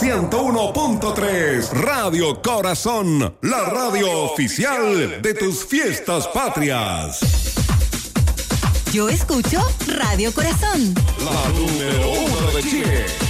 101.3 Radio Corazón, la radio oficial de tus fiestas patrias. Yo escucho Radio Corazón, la número 1 de Chile.